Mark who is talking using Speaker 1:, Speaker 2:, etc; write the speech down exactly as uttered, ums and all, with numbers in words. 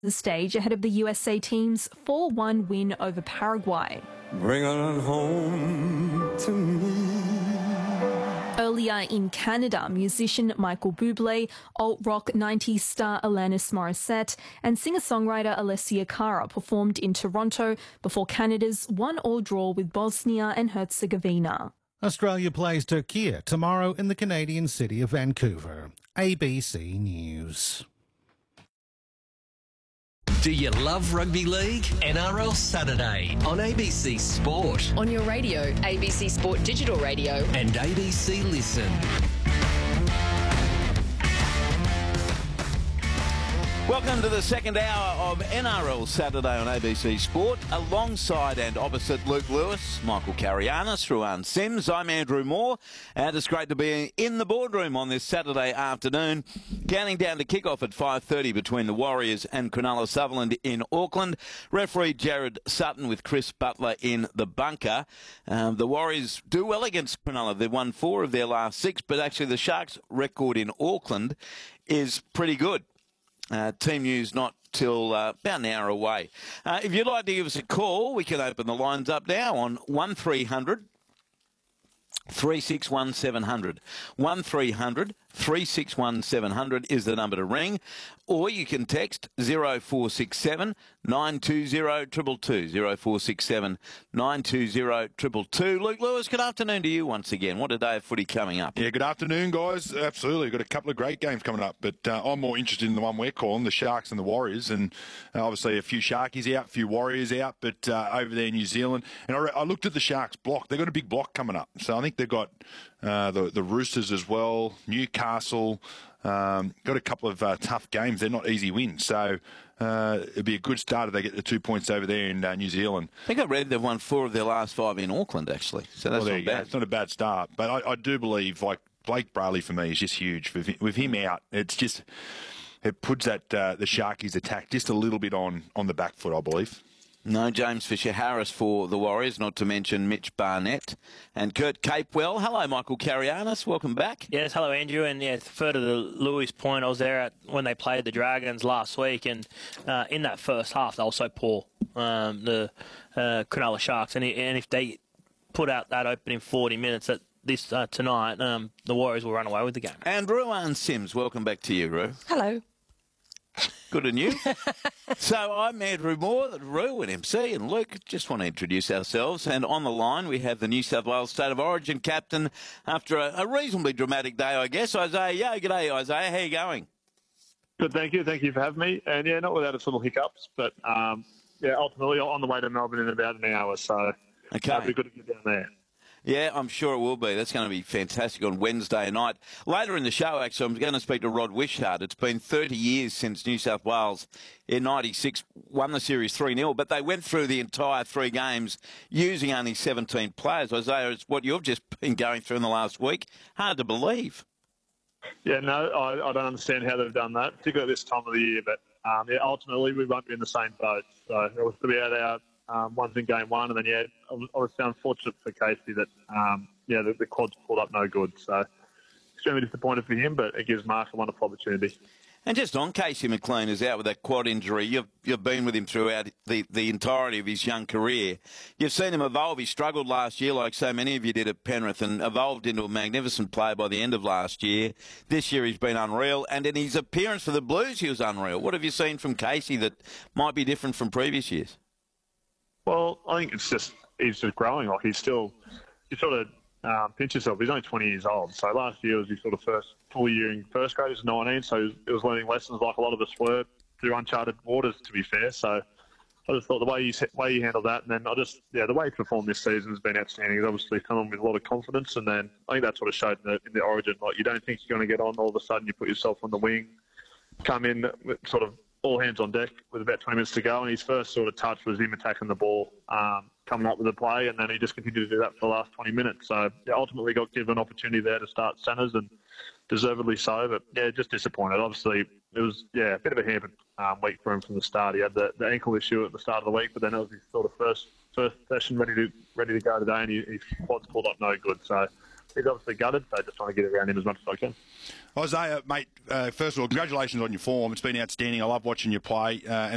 Speaker 1: the stage ahead of the U S A team's four one win over Paraguay.
Speaker 2: Bring her home to me.
Speaker 1: Earlier in Canada, musician Michael Bublé, alt-rock nineties star Alanis Morissette and singer-songwriter Alessia Cara performed in Toronto before Canada's one-all draw with Bosnia and Herzegovina.
Speaker 3: Australia plays Turkey tomorrow in the Canadian city of Vancouver. A B C News.
Speaker 4: Do you love rugby league? N R L Saturday on A B C Sport.
Speaker 5: On your radio, A B C Sport Digital Radio.
Speaker 4: And A B C Listen.
Speaker 6: Welcome to the second hour of N R L Saturday on A B C Sport. Alongside and opposite Luke Lewis, Michael Carianis, Ruan Sims, I'm Andrew Moore, and it's great to be in the boardroom on this Saturday afternoon. Counting down to kick-off at five thirty between the Warriors and Cronulla Sutherland in Auckland. Referee Jared Sutton with Chris Butler in the bunker. Um, the Warriors do well against Cronulla. They've won four of their last six, but actually the Sharks' record in Auckland is pretty good. Uh, team news not till uh, about an hour away. Uh, if you'd like to give us a call, we can open the lines up now on one three hundred, three six one, seven hundred. one three hundred, three six one, seven hundred is the number to ring. Or you can text zero four six seven, nine two zero, two two two. zero four six seven, nine two zero, two two two. Luke Lewis, good afternoon to you once again. What a day of footy coming up.
Speaker 7: Yeah, good afternoon, guys. Absolutely. Got a couple of great games coming up, but uh, I'm more interested in the one we're calling, the Sharks and the Warriors. And uh, obviously a few Sharkies out, a few Warriors out, but uh, over there in New Zealand. And I, re- I looked at the Sharks block. They've got a big block coming up. So I think they've got uh, the, the Roosters as well, Newcastle. Um, got a couple of uh, tough games. They're not easy wins. So uh, it'd be a good start if they get the two points over there in uh, New Zealand.
Speaker 6: I think I read they've won four of their last five in Auckland, actually. So that's
Speaker 7: well,
Speaker 6: not bad.
Speaker 7: It's not a bad start. But I, I do believe, like, Blake Brayley for me is just huge. With, with him out, it's just, it puts that uh, the Sharkies attack just a little bit on, on the back foot, I believe.
Speaker 6: No James Fisher-Harris for the Warriors, not to mention Mitch Barnett and Kurt Capewell. Hello, Michael Carianis. Welcome back.
Speaker 8: Yes, hello, Andrew. And yeah, further to Louis' point, I was there at, when they played the Dragons last week, and uh, in that first half, they were so poor, um, the uh, Cronulla Sharks. And, and if they put out that opening forty minutes at this uh, tonight, um, the Warriors will run away with the game.
Speaker 6: And Ruan Sims, welcome back to you, Ru.
Speaker 5: Hello.
Speaker 6: Good on you. So I'm Andrew Moore, Roo and M C and Luke. Just want to introduce ourselves. And on the line we have the New South Wales State of Origin captain after a, a reasonably dramatic day, I guess. Isaiah Yeo. G'day, Isaiah. How are you going?
Speaker 9: Good, thank you. Thank you for having me. And, yeah, not without its little hiccups. But, um, yeah, ultimately on the way to Melbourne in about an hour. So
Speaker 6: okay.
Speaker 9: It'll be good to get down there.
Speaker 6: Yeah, I'm sure it will be. That's going to be fantastic on Wednesday night. Later in the show, actually, I'm going to speak to Rod Wishart. It's been thirty years since New South Wales in ninety-six won the series three nil, but they went through the entire three games using only seventeen players. Isaiah, it's what you've just been going through in the last week. Hard to believe.
Speaker 9: Yeah, no, I, I don't understand how they've done that, particularly at this time of the year. But, um, yeah, ultimately we won't be in the same boat. So it was to be out our Um, one's in game one, and then, yeah, I was, I was unfortunate for Casey that, um, yeah, the, the quads pulled up no good. So extremely disappointed for him, but it gives Mark a wonderful opportunity.
Speaker 6: And just on Casey McLean is out with that quad injury. You've, you've been with him throughout the, the entirety of his young career. You've seen him evolve. He struggled last year like so many of you did at Penrith and evolved into a magnificent player by the end of last year. This year he's been unreal. And in his appearance for the Blues, he was unreal. What have you seen from Casey that might be different from previous years?
Speaker 9: Well, I think it's just he's just growing. Like he's still, you sort of um, pinch yourself. He's only twenty years old. So last year was his sort of first full year in first grade. He was nineteen, so he was, he was learning lessons like a lot of us were through uncharted waters. To be fair, so I just thought the way he way he handled that, and then I just yeah the way he performed this season has been outstanding. He's obviously come on with a lot of confidence, and then I think that's what it showed in the, in the Origin. Like you don't think you're going to get on, all of a sudden you put yourself on the wing, come in with sort of all hands on deck with about twenty minutes to go, and his first sort of touch was him attacking the ball, um, coming up with a play, and then he just continued to do that for the last twenty minutes. So yeah, ultimately got given an opportunity there to start centres, and deservedly so, but yeah, just disappointed. Obviously, it was yeah a bit of a hampered um, week for him from the start. He had the, the ankle issue at the start of the week, but then it was his sort of first first session ready to ready to go today, and he, his quads pulled up no good. So he's obviously gutted, so just trying to get around him as much as I can.
Speaker 7: Isaiah, mate, uh, first of all, congratulations on your form. It's been outstanding. I love watching you play. Uh,